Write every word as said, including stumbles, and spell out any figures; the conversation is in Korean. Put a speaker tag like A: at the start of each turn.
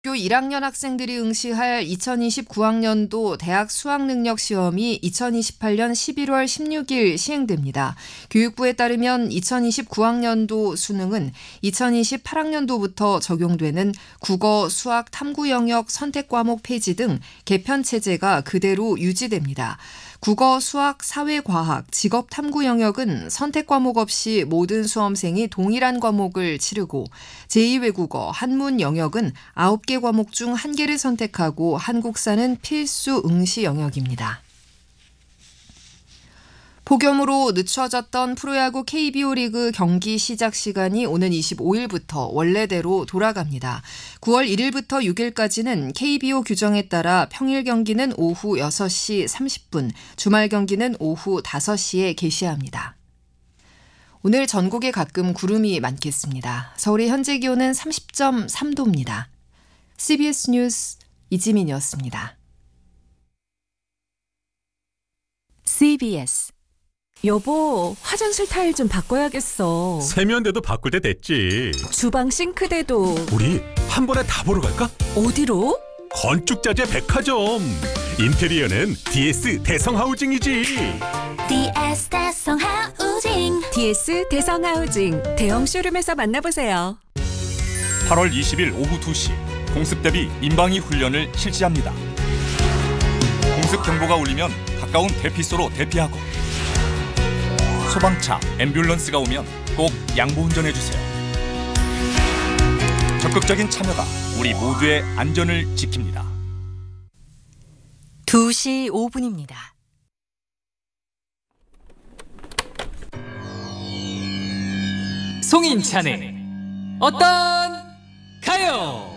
A: 학교 일 학년 학생들이 응시할 이천이십구 학년도 대학 수학능력 시험이 이천이십팔 년 십일월 십육일 시행됩니다. 교육부에 따르면 이천이십구 학년도 수능은 이천이십팔 학년도부터 적용되는 국어, 수학, 탐구 영역 선택 과목 폐지 등 개편 체제가 그대로 유지됩니다. 국어, 수학, 사회과학, 직업탐구 영역은 선택 과목 없이 모든 수험생이 동일한 과목을 치르고 제이 외국어, 한문 영역은 아홉 개 과목 중 한 개를 선택하고 한국사는 필수 응시 영역입니다. 폭염으로 늦춰졌던 프로야구 케이비오 리그 경기 시작 시간이 오는 이십오일부터 원래대로 돌아갑니다. 구월 일일부터 육일까지는 케이비오 규정에 따라 평일 경기는 오후 여섯 시 삼십 분, 주말 경기는 오후 다섯 시에 개시합니다. 오늘 전국에 가끔 구름이 많겠습니다. 서울의 현재 기온은 삼십 점 삼 도입니다. 씨비에스 뉴스 이지민이었습니다.
B: 씨비에스 여보, 화장실 타일 좀 바꿔야겠어.
C: 세면대도 바꿀 때 됐지.
B: 주방 싱크대도.
C: 우리 한 번에 다 보러 갈까?
B: 어디로?
C: 건축자재 백화점. 인테리어는 디에스 대성하우징이지.
D: 디에스 대성하우징.
B: 디에스 대성하우징 대형 쇼룸에서 만나보세요.
E: 팔월 이십일 오후 두 시 공습 대비 민방위 훈련을 실시합니다. 공습 경보가 울리면 가까운 대피소로 대피하고 소방차, 앰뷸런스가 오면 꼭 양보 운전해주세요. 적극적인 참여가 우리 모두의 안전을 지킵니다.
B: 두 시 오 분입니다.
F: 송인찬의 어떤 가요?